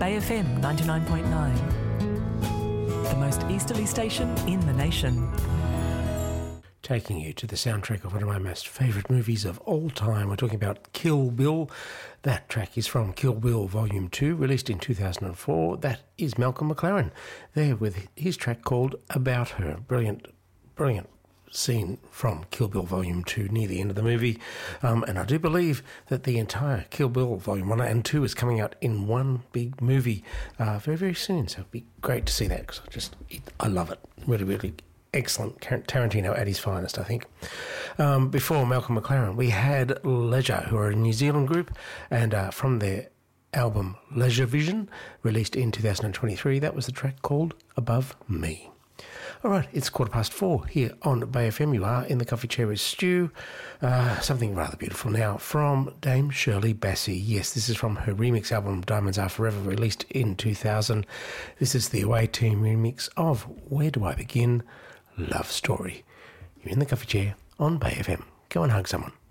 Bay FM 99.9, the most easterly station in the nation. Taking you to the soundtrack of one of my most favourite movies of all time. We're talking about Kill Bill. That track is from Kill Bill Volume 2, released in 2004. That is Malcolm McLaren there with his track called About Her. Brilliant, brilliant scene from Kill Bill Volume 2 near the end of the movie. And I do believe that the entire Kill Bill Volume 1 and 2 is coming out in one big movie very, very soon. So it'd be great to see that because I love it. Really, really excellent. Tarantino at his finest, I think. Before Malcolm McLaren, we had Leisure, who are a New Zealand group, and from their album Leisure Vision, released in 2023, that was the track called Above Me. All right, it's 4:15 here on Bay FM. You are in the coffee chair with Stu. Something rather beautiful now from Dame Shirley Bassey. Yes, this is from her remix album Diamonds Are Forever, released in 2000. This is the Away Team remix of Where Do I Begin? Love Story. You're in the coffee chair on Bay FM. Go and hug someone.